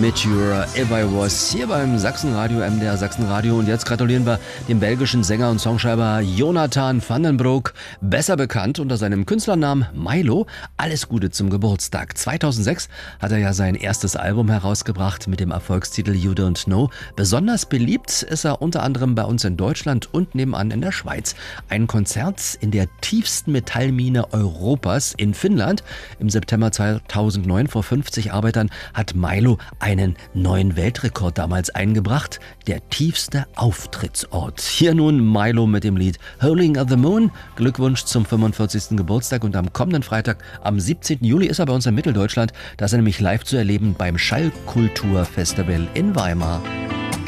Meteor, If I Was, hier beim Sachsenradio, MDR Sachsenradio. Und jetzt gratulieren wir dem belgischen Sänger und Songschreiber Jonathan van den Broek, besser bekannt unter seinem Künstlernamen Milo. Alles Gute zum Geburtstag. 2006 hat er ja sein erstes Album herausgebracht mit dem Erfolgstitel You Don't Know. Besonders beliebt ist er unter anderem bei uns in Deutschland und nebenan in der Schweiz. Ein Konzert in der tiefsten Metallmine Europas in Finnland im September 2009 vor 50 Arbeitern hat Milo einen neuen Weltrekord damals eingebracht. Der tiefste Auftrittsort. Hier nun Milo mit dem Lied Howling at the Moon. Glückwunsch zum 45. Geburtstag und am kommenden Freitag, am 17. Juli, ist er bei uns in Mitteldeutschland. Da ist er nämlich live zu erleben beim Schallkulturfestival in Weimar.